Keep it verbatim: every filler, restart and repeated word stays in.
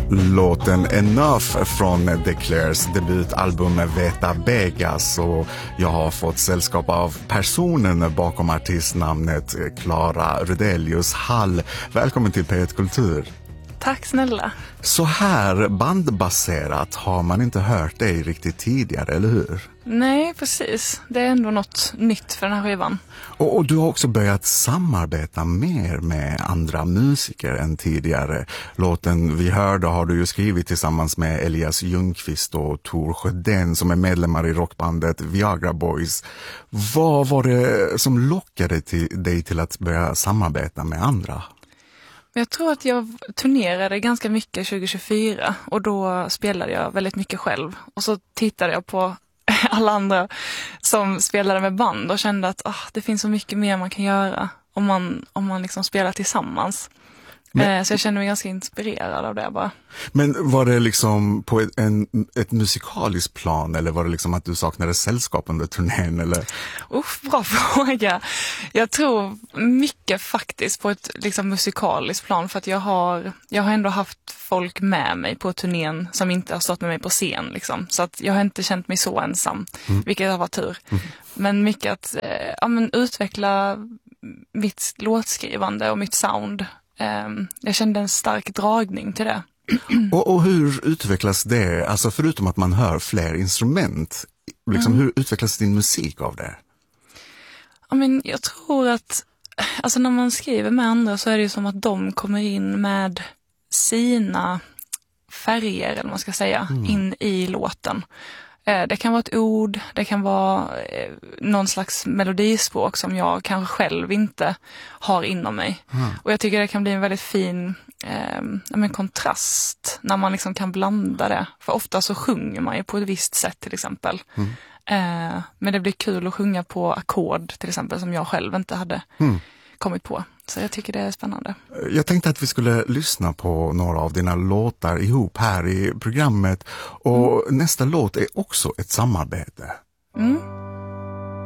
Låten Enough från The Clairs debutalbum Veta Begas, och jag har fått sällskap av personen bakom artistnamnet Clara Rudelius Hall. Välkommen till P ett Kultur. Tack snälla. Så här bandbaserat har man inte hört dig riktigt tidigare, eller hur? Nej, precis. Det är ändå något nytt för den här skivan. Och, och du har också börjat samarbeta mer med andra musiker än tidigare. Låten vi hörde har du ju skrivit tillsammans med Elias Ljungqvist och Tor Sjödén som är medlemmar i rockbandet Viagra Boys. Vad var det som lockade till dig till att börja samarbeta med andra? Jag tror att jag turnerade ganska mycket tjugo tjugofyra och då spelade jag väldigt mycket själv. Och så tittade jag på alla andra som spelade med band och kände att oh, det finns så mycket mer man kan göra om man, om man liksom spelar tillsammans. Men, så jag kände mig ganska inspirerad av det bara. Men var det liksom på ett, en, ett musikaliskt plan, eller var det liksom att du saknade sällskap under turnén? Eller? Uff, bra fråga. Jag tror mycket faktiskt på ett liksom musikaliskt plan, för att jag har, jag har ändå haft folk med mig på turnén som inte har stått med mig på scen. Liksom. Så att jag har inte känt mig så ensam, mm. vilket har varit tur. Mm. Men mycket att eh, ja, men utveckla mitt låtskrivande och mitt sound. Jag kände en stark dragning till det. Och, och hur utvecklas det? Alltså förutom att man hör fler instrument, liksom, mm. hur utvecklas din musik av det? Ja, men jag tror att alltså när man skriver med andra så är det ju som att de kommer in med sina färger, eller vad man ska säga, mm. in i låten. Det kan vara ett ord, det kan vara någon slags melodispråk som jag kanske själv inte har inom mig. Mm. Och jag tycker det kan bli en väldigt fin eh, men kontrast när man liksom kan blanda det. För ofta så sjunger man ju på ett visst sätt till exempel. Mm. Eh, men det blir kul att sjunga på ackord till exempel som jag själv inte hade mm. kommit på. Så jag tycker det är spännande. Jag tänkte att vi skulle lyssna på några av dina låtar ihop här i programmet. Och mm. nästa låt är också ett samarbete. Mm.